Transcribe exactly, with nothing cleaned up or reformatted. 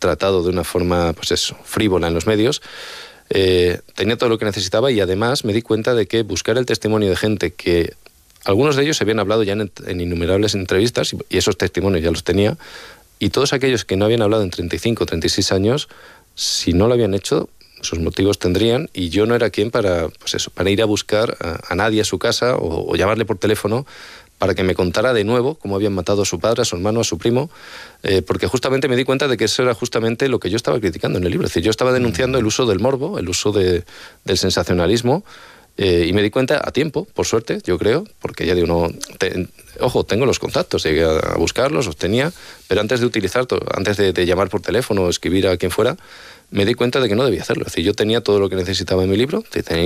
tratado de una forma, pues eso, frívola en los medios. Eh, tenía todo lo que necesitaba y además me di cuenta de que buscar el testimonio de gente que algunos de ellos se habían hablado ya en, en innumerables entrevistas y, y esos testimonios ya los tenía, y todos aquellos que no habían hablado en treinta y cinco, treinta y seis años, si no lo habían hecho, sus motivos tendrían, y yo no era quien para, pues eso, para ir a buscar a, a nadie a su casa o, o llamarle por teléfono para que me contara de nuevo cómo habían matado a su padre, a su hermano, a su primo, eh, porque justamente me di cuenta de que eso era justamente lo que yo estaba criticando en el libro. Es decir, yo estaba denunciando el uso del morbo, el uso de, del sensacionalismo, eh, y me di cuenta a tiempo, por suerte, yo creo, porque ya digo, no, te, ojo, tengo los contactos, llegué a, a buscarlos, los tenía, pero antes de utilizar, antes de, de llamar por teléfono o escribir a quien fuera, me di cuenta de que no debía hacerlo. Es decir, yo tenía todo lo que necesitaba en mi libro, tenía